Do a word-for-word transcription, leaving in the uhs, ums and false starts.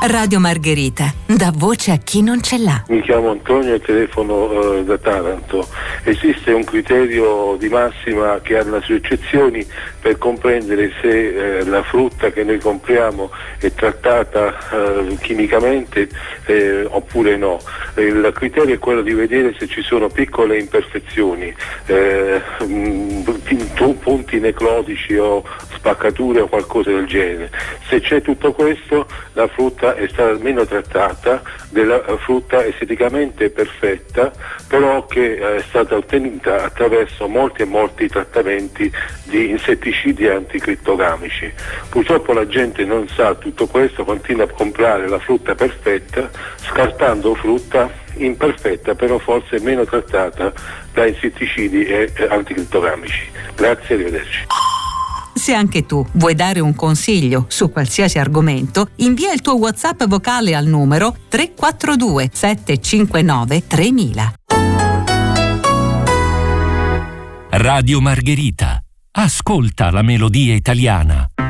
Radio Margherita, dà voce a chi non ce l'ha. Mi chiamo Antonio e telefono eh, da Taranto. Esiste un criterio di massima che ha le sue eccezioni per comprendere se eh, la frutta che noi compriamo è trattata eh, chimicamente eh, oppure no. Il criterio è quello di vedere se ci sono piccole imperfezioni, eh, punti necrotici o spaccature o qualcosa del genere. Se c'è tutto questo, la frutta è stata almeno trattata, della frutta esteticamente perfetta, però che è stata ottenuta attraverso molti e molti trattamenti di insetticidi e anticrittogamici. Purtroppo la gente non sa tutto questo, continua a comprare la frutta perfetta, scartando frutta imperfetta, però forse meno trattata da insetticidi e anticrittogamici. Grazie, arrivederci. Se anche tu vuoi dare un consiglio su qualsiasi argomento, invia il tuo WhatsApp vocale al numero tre quattro due sette cinque nove tremila. Radio Margherita. Ascolta la melodia italiana.